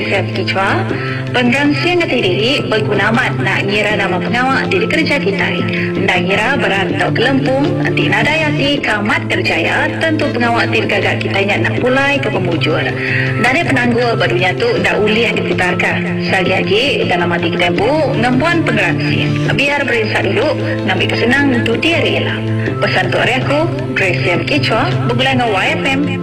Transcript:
Saya Kicwa, penrangsian ngati diri bergunamat nak ngira nama pengawal diri kerja kita. Nak ngira berantau ke Lempung, anti nadayati kamat kerjaya, tentu pengawal diri gagak kita nak pulai ke pemujur. Dari penanggul barunya tu dah uliah diputarkan. Sekali lagi dalam hati kita bu, ngempuan penrangsian. Biar berinsak dulu, ngambil kesenang untuk dia rela. Pesan tu hari aku, Grace Kicwa, berbulan dengan YFM.